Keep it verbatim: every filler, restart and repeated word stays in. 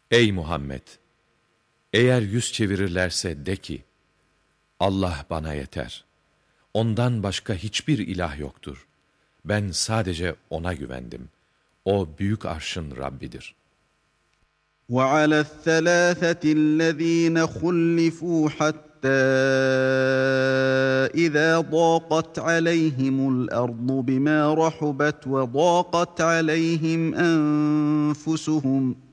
Ey Muhammed! Eğer yüz çevirirlerse de ki, Allah bana yeter. Ondan başka hiçbir ilah yoktur. Ben sadece O'na güvendim. O büyük arşın Rabbidir. وَعَلَى الثَّلَاثَةِ الَّذ۪ينَ خُلِّفُوا حَتَّى إِذَا ضَاقَتْ عَلَيْهِمُ الْأَرْضُ بِمَا رَحُبَتْ وَضَاقَتْ عَلَيْهِمْ أَنفُسُهُمْ